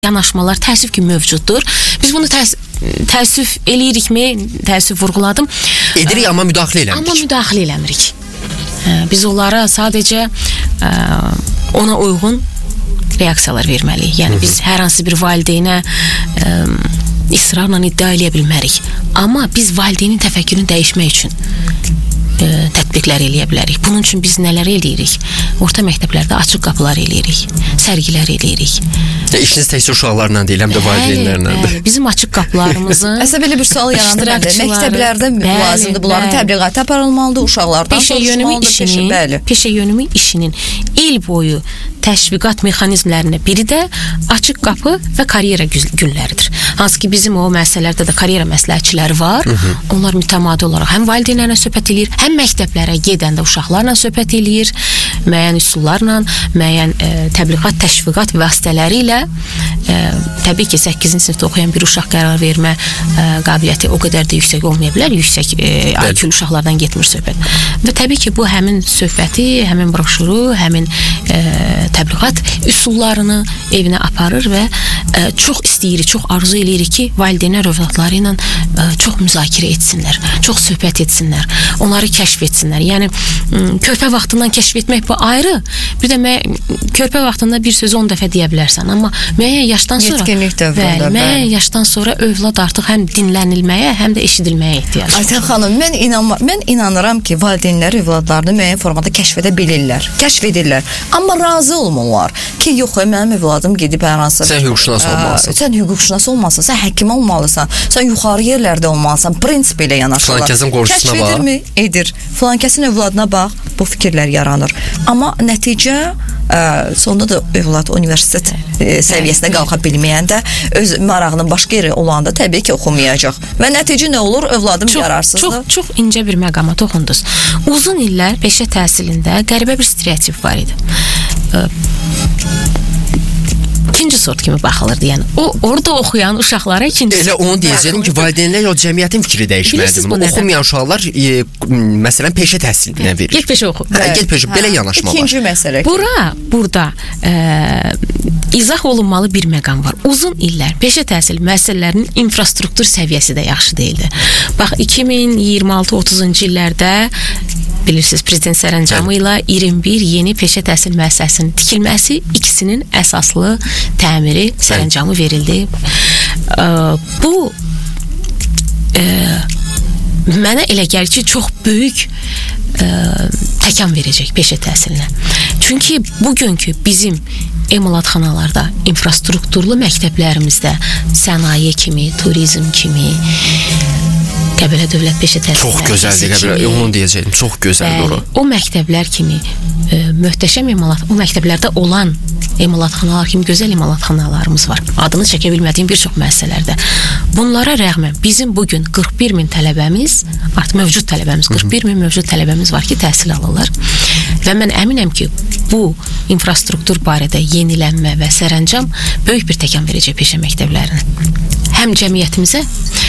yanaşmalar təəssüf ki mövcuddur. Biz bunu təəssüf eləyirikmi? Təəssüf vurğuladım. Edirik amma müdaxilə eləmirik. Amma müdaxilə eləmirik. Biz onlara sadəcə ona uyğun reaksiyalar verməliyik. Yəni biz hər hansı bir valideynə israrla iddia eləyə bilmərik. Amma biz valideynin təfəkkürünü dəyişmək üçün tətbiqlər eləyə bilərik. Bunun üçün biz nələr eləyirik? Orta məktəblərdə açıq qapılar eləyirik, sərgilər eləyirik. İşiniz təkcə uşaqlarla deyil, həm də valideynlərlə də. Bizim açıq qapılarımızın Əslində belə bir sual yarandı məndə. Məktəblərdə lazımdır bunların təbliğatı aparılmalıdır, uşaqlardan soruşulmalıdır. Peşə yönümü işinin il boyu təşviqat mexanizmlərinə biri də açıq qapı və karyera günləridir. Hansı ki bizim o müəssisələrdə də karyera məsləhətçiləri var. Onlar mütəmadi olaraq həm valideynlərlə söhbət eləyir, həm məktəblərə gedəndə uşaqlarla söhbət eləyir, müəyyən üsullarla, müəyyən təbliğat, təşviqat vasitələri ilə təbii ki 8-ci sinifdə oxuyan bir uşaq qərar vermə qabiliyyəti o qədər də yüksək olmaya bilər, yüksək IQ uşaqlardan getmir söhbət. Və təbii ki bu həmin söhbəti, həmin broşuru, həmin təbliğat üsullarını evinə aparır və çox istəyirik, çox arzu eləyirik ki, valideynlər övladları ilə çox müzakirə etsinlər, çox söhbət etsinlər, onları kəşf etsinlər. Yəni, körpə vaxtından kəşf etmək bu ayrı, bir də körpə vaxtında bir sözü 10 dəfə deyə bilərsən, amma müəyyən yaşdan sonra müəyyən yaşdan sonra övlad artıq həm dinlənilməyə, həm də eşidilməyə ehtiyac var. Ayten xanım, mən inanıram ki, valideynlər övladlarını müəyyən formada kəşf edə bilirlər, kəşf edirlər, amma razı olmurlar ki, yox, mənim övladım gedib hər hansı... Sən hüquqşünas olmalısan. Sən hüquqşünas olmalısan, sən həkim olmalısan, sən yuxarı yerlərdə olmalısan, prinsip ilə yanaşırlar. Filankəsin qorxusuna bax. Kəşf edirmi? Edir. Filankəsin övladına bax, bu fikirlər yaranır. Amma nəticə sonunda da övlad universitet səviyyəsinə qalxa bilməyəndə öz marağının başqa yeri olanda təbii ki oxumayacaq. Və nəticə nə olur? Övladım yararsızdır. Çox incə bir məqama toxundunuz. Uzun illər peşə təhsilində qəribə bir stereotip var idi. İkinci sort kimi baxılırdı. Yəni orada oxuyan uşaqlara ikinci sort. Elə onu deyəcəydim ki, valideynlər o cəmiyyətin fikri dəyişməlidir. Oxumayan uşaqlar məsələn peşə təhsilinə verir. Get peşə oxu. Get peşə, belə yanaşma var. İkinci məsələ. Burada izah olunmalı bir məqam var. Uzun illər peşə təhsil müəssisələrinin infrastruktur səviyyəsi də yaxşı deyildi. Bax 2026-30-cu illərdə bilirsiniz, prezident sərəncamı ilə 21 yeni peşə təhsil müəssisəsinin tikilməsi, ikisinin əsaslı təmiri sərəncamı verildi. Bu mənə elə gəlir ki, çox böyük təkan verəcək peşə təhsilinə. Çünki bugünkü bizim emalatxanalarda, infrastrukturlu məktəblərimizdə sənaye kimi, turizm kimi, Qəbələ Dövlət Peşə Təhsil Çox gözəldir, Qəbələ, onu deyəcəydim, çox gözəldir o. O məktəblər kimi möhtəşəm o məktəblərdə olan emalatxanalar kimi gözəl emalatxanalarımız var. Adını çəkə bilmədiyim bir çox müəssisələrdə. Bunlara rəğmən bizim bugün 41 min tələbəmiz, artıq mövcud tələbəmiz, 41 min mövcud tələbəmiz var ki, təhsil alırlar. Və mən əminəm ki, bu infrastruktur barədə yenilənmə və sərəncam böyük bir təkan verəcək peşə məktəblərinə. Həm cəmiyyətimizə,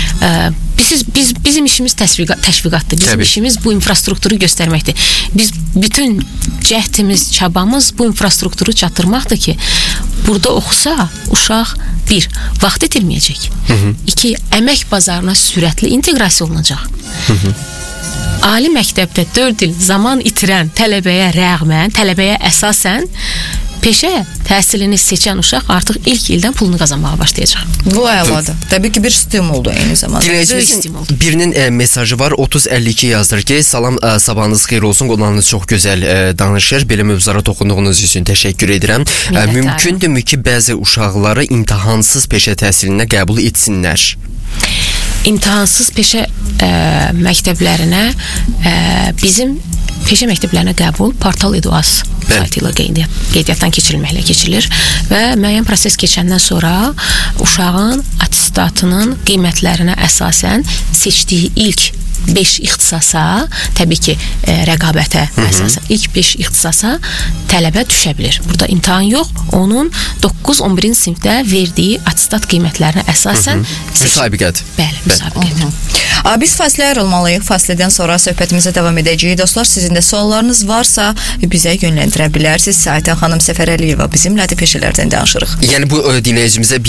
bizim işimiz təşviqatdır. Bizim işimiz bu infrastrukturu göstərməkdir. Biz bütün cəhdimiz, çabamız bu infrastrukturu çatdırmaqdır ki, burada oxusa uşaq 1. Vaxt itirməyəcək. 2. Əmək bazarına sürətli inteqrasiya olunacaq. Ali məktəbdə 4 il zaman itirən tələbəyə rəğmən, tələbəyə əsasən peşə təhsilini seçən uşaq artıq ilk ildən pulunu qazanmağa başlayacaq. Bu əladır. Təbii ki, bir stimuldur eyni zamanda. Dinləyicimizin birinin mesajı var, 3052 yazdır ki, salam, sabahınız xeyir olsun, qonağınız çox gözəl danışır, belə mövzulara toxunduğunuz üçün təşəkkür edirəm. Mümkündürmü ki, bəzi uşaqları imtahansız peşə təhsilinə qəbul etsinlər? İmtahansız peşə məktəblərinə bizim peşə məktəblərinə qəbul Portal Eduas saytı ilə qeydiyyatdan keçirilməklə keçilir və müəyyən proses keçəndən sonra uşağın attestatının qiymətlərinə əsasən seçdiyi ilk 5 ixtisasa, təbii ki, rəqabətə əsasən ilk 5 ixtisasa tələbə düşə bilir. Burada imtahan yox, onun 9-11-ci sinifdə verdiyi attestat qiymətlərinə əsasən müsabiqədir. Bəli, müsabiqədir. Biz fasilə ayrılmalıyıq. Fasilədən sonra söhbətimizə davam edəcəyik. Dostlar, sizin də suallarınız varsa bizə yönləndirə bilərsiniz. Ayten xanım Səfərəliyeva bizimlədir, peşələrdən danışırıq. Yəni bu dinləyicimizə